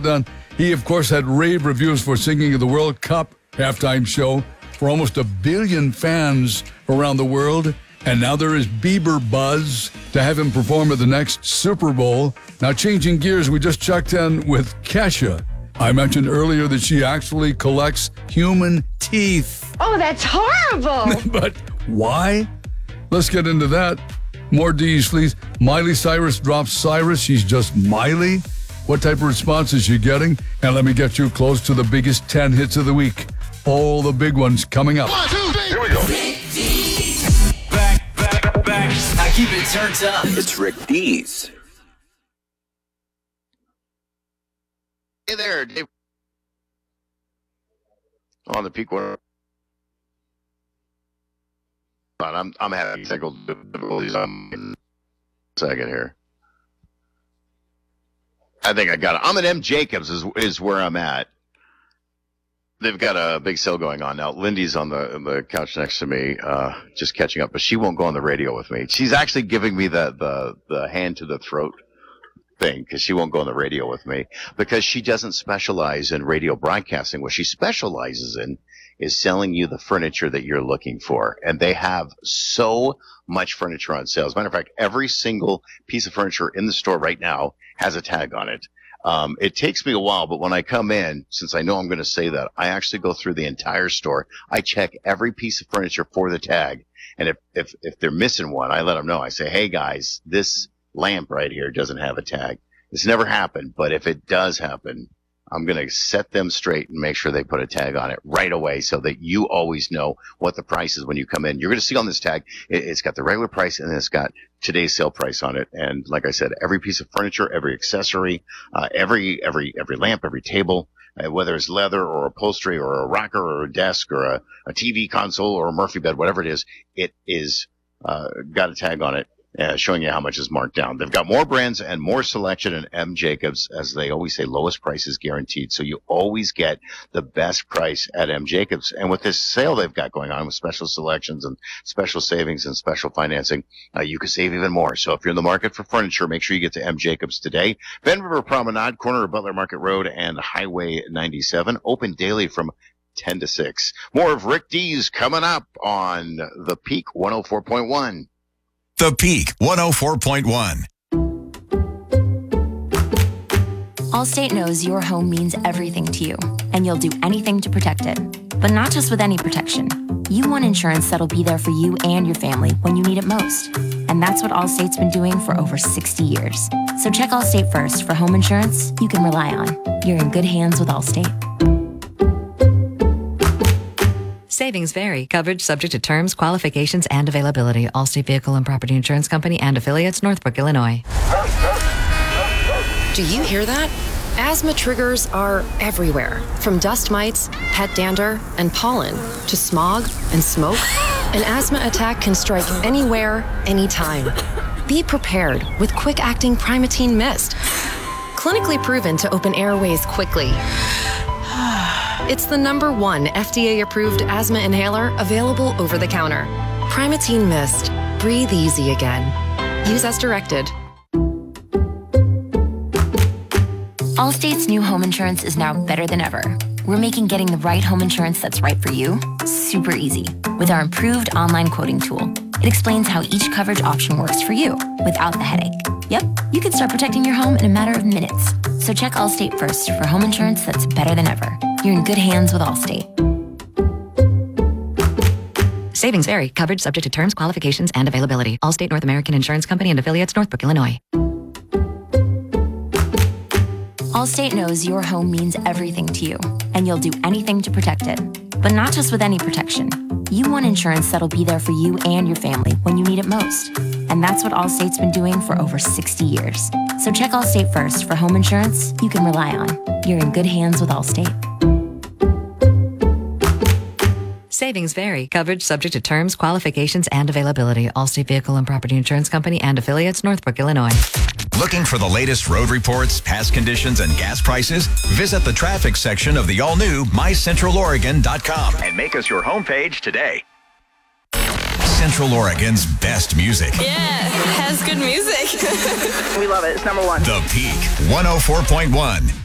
done. He, of course, had rave reviews for Singing of the World Cup halftime show for almost 1 billion fans around the world. And now there is Bieber buzz to have him perform at the next Super Bowl. Now, changing gears, we just checked in with Kesha. I mentioned earlier that she actually collects human teeth. Oh, that's horrible. But why? Let's get into that. More D's, please. Miley Cyrus drops Cyrus. She's just Miley. What type of response is she getting? And let me get you close to the biggest 10 hits of the week. All the big ones coming up. 1, 2, 3. Here we go. Back. I keep it turned up. It's Rick D's. Hey there, Dave. On the peak one. I'm having technical difficulties on a second here. I think I got it. I'm at M. Jacobs is where I'm at. They've got a big sale going on now. Lindy's on the couch next to me, just catching up, but she won't go on the radio with me. She's actually giving me the hand to the throat thing because she won't go on the radio with me because she doesn't specialize in radio broadcasting. What she specializes in is selling you the furniture that you're looking for. And they have so much furniture on sale. As a matter of fact, every single piece of furniture in the store right now has a tag on it. It takes me a while, but when I come in, since I know I'm going to say that, I actually go through the entire store. I check every piece of furniture for the tag. And if they're missing one, I let them know. I say, hey guys, this lamp right here doesn't have a tag. It's never happened, but if it does happen, I'm going to set them straight and make sure they put a tag on it right away so that you always know what the price is when you come in. You're going to see on this tag, it's got the regular price and it's got today's sale price on it. And like I said, every piece of furniture, every accessory, every lamp, every table, whether it's leather or upholstery or a rocker or a desk or a TV console or a Murphy bed, whatever it is got a tag on it. Showing you how much is marked down. They've got more brands and more selection in M. Jacobs. As they always say, lowest price is guaranteed. So you always get the best price at M. Jacobs. And with this sale they've got going on with special selections and special savings and special financing, you can save even more. So if you're in the market for furniture, make sure you get to M. Jacobs today. Bend River Promenade, corner of Butler Market Road and Highway 97. Open daily from 10 to 6. More of Rick D's coming up on The Peak 104.1. The Peak 104.1. Allstate knows your home means everything to you, and you'll do anything to protect it. But not just with any protection. You want insurance that'll be there for you and your family when you need it most. And that's what Allstate's been doing for over 60 years. So check Allstate first for home insurance you can rely on. You're in good hands with Allstate. Savings vary. Coverage subject to terms, qualifications, and availability. Allstate Vehicle and Property Insurance Company and affiliates, Northbrook, Illinois. Do you hear that? Asthma triggers are everywhere. From dust mites, pet dander, and pollen, to smog and smoke. An asthma attack can strike anywhere, anytime. Be prepared with quick-acting Primatene Mist. Clinically proven to open airways quickly. It's the #1 FDA-approved asthma inhaler available over the counter. Primatene Mist. Breathe easy again. Use as directed. Allstate's new home insurance is now better than ever. We're making getting the right home insurance that's right for you super easy with our improved online quoting tool. It explains how each coverage option works for you without the headache. Yep, you can start protecting your home in a matter of minutes. So check Allstate first for home insurance that's better than ever. You're in good hands with Allstate. Savings vary. Coverage subject to terms, qualifications, and availability. Allstate North American Insurance Company and affiliates, Northbrook, Illinois. Allstate knows your home means everything to you, and you'll do anything to protect it. But not just with any protection. You want insurance that'll be there for you and your family when you need it most. And that's what Allstate's been doing for over 60 years. So check Allstate first for home insurance you can rely on. You're in good hands with Allstate. Savings vary. Coverage subject to terms, qualifications, and availability. Allstate Vehicle and Property Insurance Company and affiliates, Northbrook, Illinois. Looking for the latest road reports, past conditions, and gas prices? Visit the traffic section of the all-new mycentraloregon.com and make us your homepage today. Central Oregon's best music. Yeah, it has good music. We love it. It's #1. The Peak 104.1.